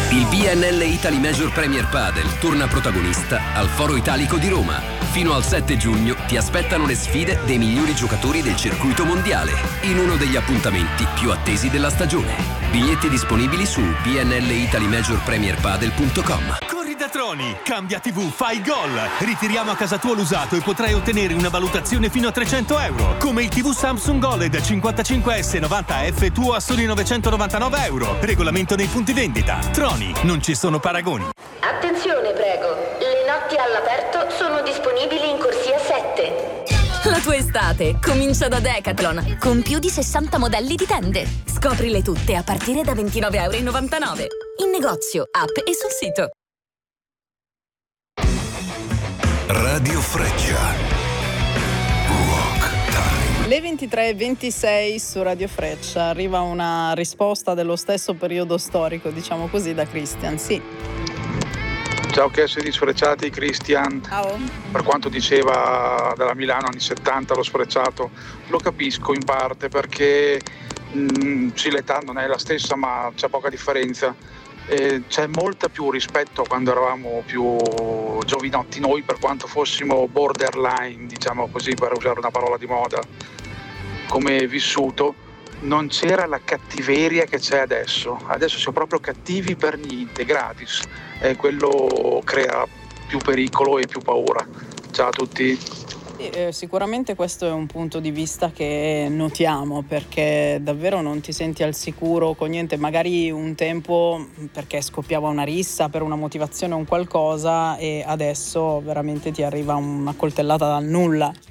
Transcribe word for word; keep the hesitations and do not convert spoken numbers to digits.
Il B N L Italy Major Premier Padel torna protagonista al Foro Italico di Roma. Fino al sette giugno ti aspettano le sfide dei migliori giocatori del circuito mondiale, in uno degli appuntamenti più attesi della stagione. Biglietti disponibili su b n l italy major premier padel punto com. Corri da Troni, cambia tivù, fai gol. Ritiriamo a casa tua l'usato e potrai ottenere una valutazione fino a trecento euro. Come il tivù Samsung OLED cinquantacinque S novanta F tuo a soli novecentonovantanove euro. Regolamento nei punti vendita. Troni, non ci sono paragoni. Attenzione, prego. Le notti all'aperto sono disponibili in corsia sette. La tua estate comincia da Decathlon, con più di sessanta modelli di tende. Scoprile tutte a partire da ventinove e novantanove euro. In negozio, app e sul sito. Radio Freccia. Rock Time. Le ventitré e ventisei su Radio Freccia. Arriva una risposta dello stesso periodo storico, diciamo così, da Christian. Sì. Ciao che esseri sfrecciati, Christian. Ciao. Per quanto diceva della Milano anni settanta, lo sfrecciato, lo capisco in parte perché mh, sì, l'età non è la stessa ma c'è poca differenza. Eh, c'è molta più rispetto a quando eravamo più giovinotti noi, per quanto fossimo borderline, diciamo così, per usare una parola di moda, come vissuto. Non c'era la cattiveria che c'è adesso. Adesso siamo proprio cattivi per niente, gratis. E quello crea più pericolo e più paura. Ciao a tutti. Eh, sicuramente questo è un punto di vista che notiamo, perché davvero non ti senti al sicuro con niente. Magari un tempo perché scoppiava una rissa per una motivazione o un qualcosa, e adesso veramente ti arriva una coltellata dal nulla.